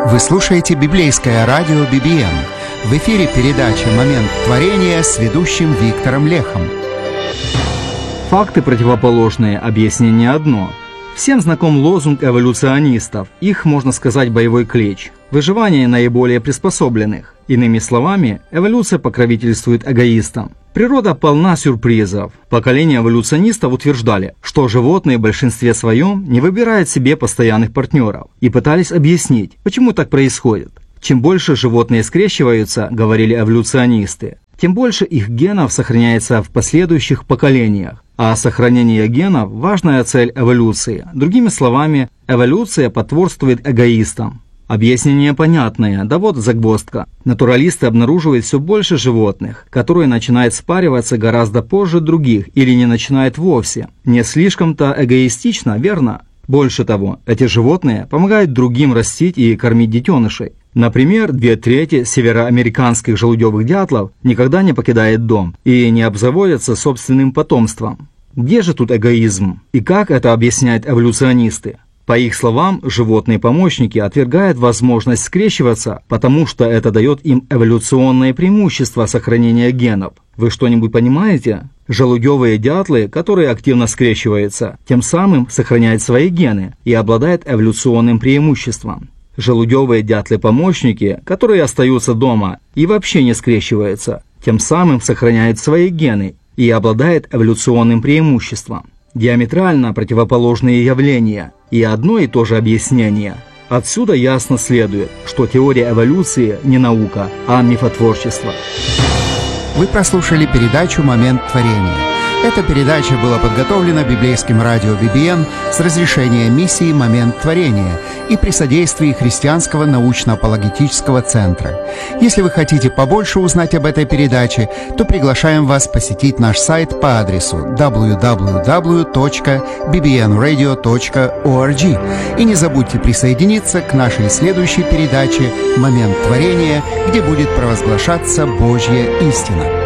Вы слушаете библейское радио BBN. В эфире передача «Момент творения» с ведущим Виктором Лехом. Факты противоположные, объяснение одно. Всем знаком лозунг эволюционистов. Их, можно сказать, боевой клич. Выживание наиболее приспособленных. Иными словами, эволюция покровительствует эгоистам. Природа полна сюрпризов. Поколения эволюционистов утверждали, что животные в большинстве своем не выбирают себе постоянных партнеров, и пытались объяснить, почему так происходит. Чем больше животные скрещиваются, говорили эволюционисты, тем больше их генов сохраняется в последующих поколениях. А сохранение генов – важная цель эволюции. Другими словами, эволюция потворствует эгоистам. Объяснение понятное, да вот загвоздка. Натуралисты обнаруживают все больше животных, которые начинают спариваться гораздо позже других или не начинают вовсе. Не слишком-то эгоистично, верно? Больше того, эти животные помогают другим растить и кормить детенышей. Например, 2/3 североамериканских желудевых дятлов никогда не покидает дом и не обзаводятся собственным потомством. Где же тут эгоизм? И как это объясняют эволюционисты? По их словам, животные-помощники отвергают возможность скрещиваться, потому что это дает им эволюционное преимущество сохранения генов. Вы что-нибудь понимаете? Желудевые дятлы, которые активно скрещиваются, тем самым сохраняют свои гены и обладают эволюционным преимуществом. Желудевые дятлы-помощники, которые остаются дома и вообще не скрещиваются, тем самым сохраняют свои гены и обладают эволюционным преимуществом. Диаметрально противоположные явления и одно и то же объяснение. Отсюда ясно следует, что теория эволюции не наука, а мифотворчество. Вы прослушали передачу «Момент творения». Эта передача была подготовлена библейским радио BBN с разрешения миссии «Момент творения» и при содействии Христианского научно-апологетического центра. Если вы хотите побольше узнать об этой передаче, то приглашаем вас посетить наш сайт по адресу www.bbnradio.org. И не забудьте присоединиться к нашей следующей передаче «Момент творения», где будет провозглашаться Божья истина.